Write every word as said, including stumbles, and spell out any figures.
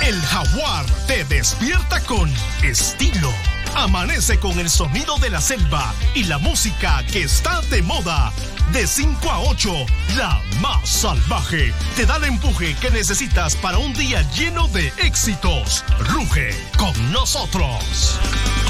El Jaguar te despierta con estilo. Amanece con el sonido de la selva y la música que está de moda. De cinco a ocho, la más salvaje te da el empuje que necesitas para un día lleno de éxitos. Ruge con nosotros.